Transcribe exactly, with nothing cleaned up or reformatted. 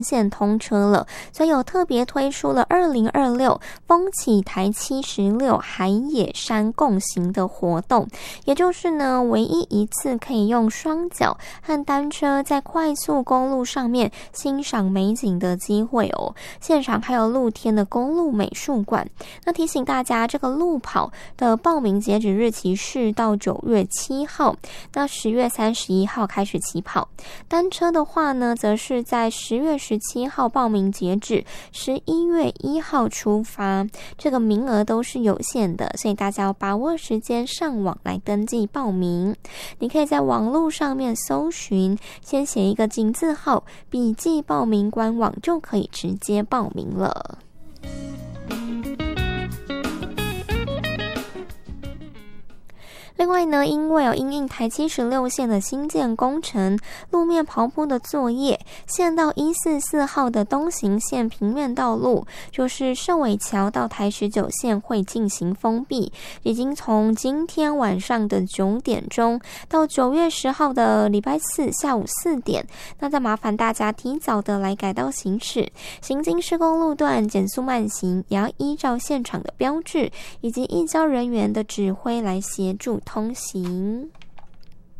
线通车了，所以有特别推出了二零二六风起台七十六海野山共行的活动，也就是呢唯一一次可以用双脚和单车在快速公路上面欣赏美景的机会哦。现场还有露天的公路美术馆。那提醒大家，这个路跑的报名截止日期是到九月七号，那十月三十一号开始起跑。单车的话呢，则是在十月十七号报名截止，十一月一号出发，这个名额都是有限的，所以大家要把握时间上网来登记报名。你可以在网络上面搜寻，先写一个井字号，笔记报名官网就可以直接报名了。另外呢，因为有因应台七十六线的新建工程，路面刨铺的作业，现到一四四号的东行线平面道路，就是寿尾桥到台十九线会进行封闭，已经从今天晚上的九点钟到九月十号的礼拜四下午四点，那再麻烦大家提早的来改道行驶，行经施工路段减速慢行，也要依照现场的标志以及义交人员的指挥来协助通行。